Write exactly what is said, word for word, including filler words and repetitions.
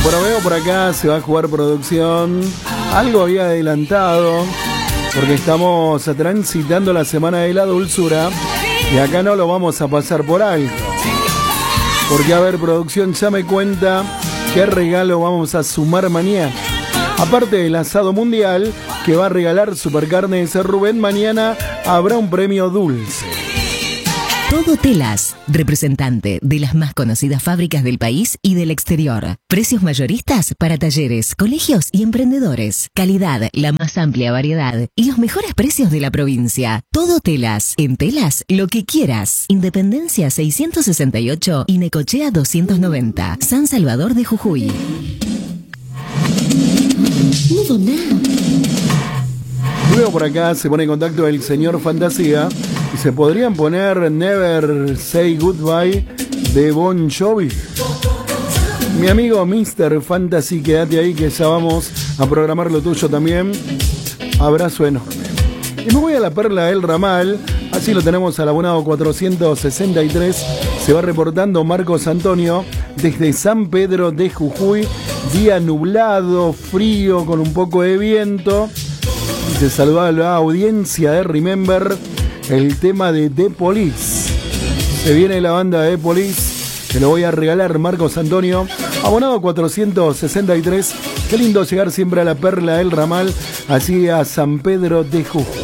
Bueno, veo por acá, se va a jugar producción. Algo había adelantado, porque estamos transitando la semana de la dulzura. Y acá no lo vamos a pasar por alto. Porque, a ver, producción, ya me cuenta qué regalo vamos a sumar mañana. Aparte del asado mundial que va a regalar Supercarnes Rubén, mañana habrá un premio dulce. Todo Telas, representante de las más conocidas fábricas del país y del exterior. Precios mayoristas para talleres, colegios y emprendedores. Calidad, la más amplia variedad y los mejores precios de la provincia. Todo Telas. En Telas, lo que quieras. Independencia seiscientos sesenta y ocho y Necochea doscientos noventa. San Salvador de Jujuy. Luego por acá se pone en contacto el señor Fantasía y se podrían poner Never Say Goodbye de Bon Jovi. Mi amigo mister Fantasy, quédate ahí que ya vamos a programar lo tuyo también. Abrazo enorme. Y me voy a la Perla del Ramal, así lo tenemos al abonado cuatrocientos sesenta y tres. Se va reportando Marcos Antonio desde San Pedro de Jujuy. Día nublado, frío, con un poco de viento. Y se saluda a la audiencia de Remember el tema de The Police. Se viene la banda de The Police, que lo voy a regalar, Marcos Antonio. Abonado cuatrocientos sesenta y tres. Qué lindo llegar siempre a la Perla del Ramal, así a San Pedro de Jujuy.